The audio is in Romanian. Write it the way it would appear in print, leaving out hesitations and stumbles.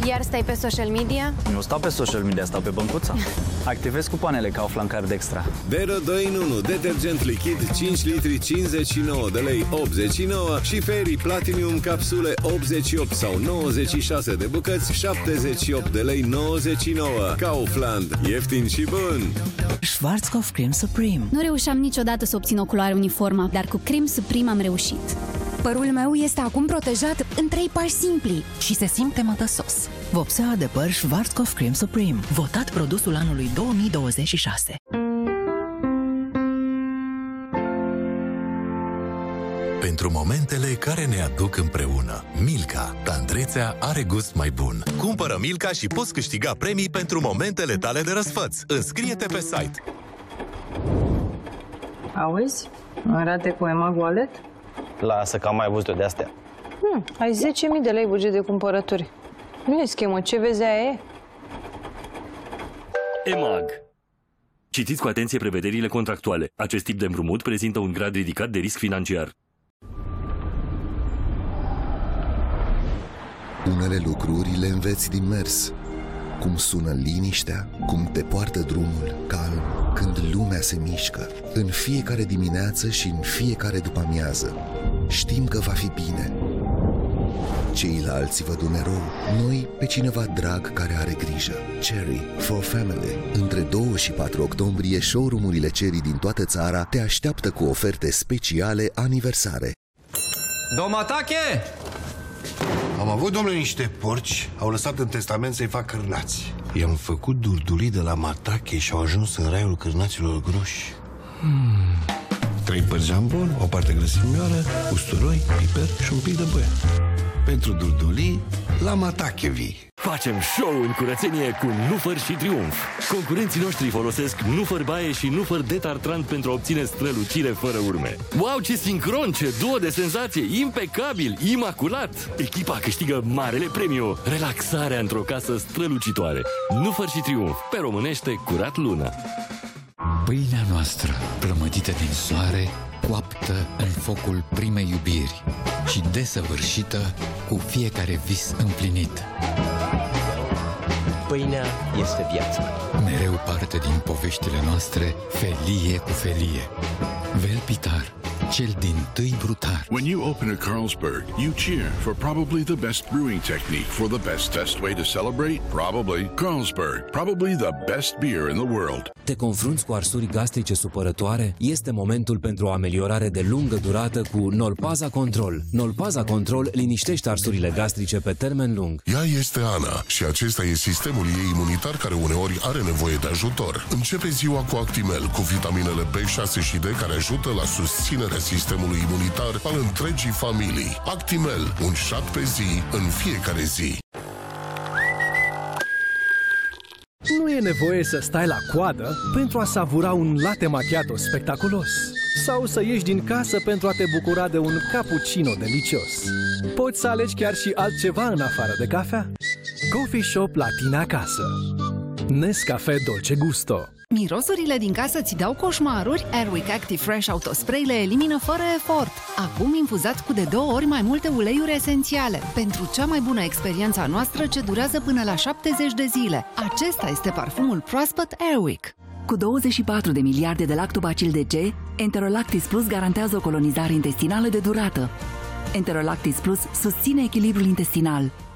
Iar stai pe social media? Nu stau pe social media, stau pe băncuța. Activez cupoanele Kaufland Card Extra. Dero 2 în 1, detergent lichid 5 litri 59 de lei 89 și Fairy Platinum capsule 88 sau 96 de bucăți 78 de lei 99. Kaufland, ieftin și bun. Schwarzkopf Creme Supreme. Nu reușeam niciodată să obțin o culoare uniformă, dar cu Creme Supreme am reușit. Părul meu este acum protejat în 3 pași simpli și se simte mătăsos. Vopsea de păr Schwarzkopf Creme Supreme, votat produsul anului 2026. Pentru momentele care ne aduc împreună. Milka, tandrețea are gust mai bun. Cumpără Milka și poți câștiga premii pentru momentele tale de răsfăț. Înscrie-te pe site. Auzi? Arate cu EMAG Wallet? Lasă că am mai văzut-o de astea. Ai 10.000 de lei buget de cumpărături. Nu e schemă, ce vezi aia e? EMAG. Citiți cu atenție prevederile contractuale. Acest tip de împrumut prezintă un grad ridicat de risc financiar. Unele lucruri le înveți din mers. Cum sună liniștea, cum te poartă drumul calm, când lumea se mișcă. În fiecare dimineață și în fiecare după-amiază. Știm că va fi bine. Ceilalți văd un erou, noi pe cineva drag care are grijă. Cherry for Family. Între 2 și 4 octombrie, showroom-urile Cherry din toată țara te așteaptă cu oferte speciale aniversare. Domatache! Am avut, domnule, niște porci, au lăsat în testament să-i fac cârnați. I-am făcut durdulii de la Matache și au ajuns în raiul cârnaților groși. 3 părți jambon, o parte grăsimioară, usturoi, piper și un pic de băiat. Pentru durdulii, la Matache vii. Facem show în curățenie cu Nufăr și Triumf. Concurenții noștri folosesc Nufăr baie și Nufăr detartrant pentru a obține strălucire fără urme. Wow, ce sincron, ce duo de senzație, impecabil, imaculat! Echipa câștigă marele premiu, relaxarea într-o casă strălucitoare. Nufăr și Triumf, pe românește curat lună. Pâinea noastră, plămădită din soare, coaptă în focul primei iubiri și desăvârșită cu fiecare vis împlinit. Pâinea este viața. Mereu parte din poveștile noastre, felie cu felie. Velpitar, cel dintâi brutar. When you open a Carlsberg, you cheer for probably the best brewing technique. For the best way to celebrate, probably Carlsberg, probably the best beer in the world. Te confrunți cu arsuri gastrice supărătoare? Este momentul pentru o ameliorare de lungă durată cu Nolpaza Control. Nolpaza Control liniștește arsurile gastrice pe termen lung. Ea este Ana și acesta e sistemul ei imunitar care uneori are nevoie de ajutor. Începe ziua cu Actimel, cu vitaminele B6 și D care ajută la susținerea sistemului imunitar al întregii familii. Actimel, un șat pe zi, în fiecare zi. Nu e nevoie să stai la coadă pentru a savura un latte macchiato spectaculos sau să ieși din casă pentru a te bucura de un cappuccino delicios. Poți să alegi chiar și altceva în afară de cafea. Coffee Shop la tine acasă. Nescafé Dolce Gusto. Mirosurile din casă ți dau coșmaruri? Airwick Active Fresh Autospray le elimină fără efort. Acum infuzat cu de 2 ori mai multe uleiuri esențiale. Pentru cea mai bună experiență a noastră ce durează până la 70 de zile. Acesta este parfumul proaspăt Airwick. Cu 24 de miliarde de lactobacil de G, Enterolactis Plus garantează o colonizare intestinală de durată. Enterolactis Plus susține echilibrul intestinal.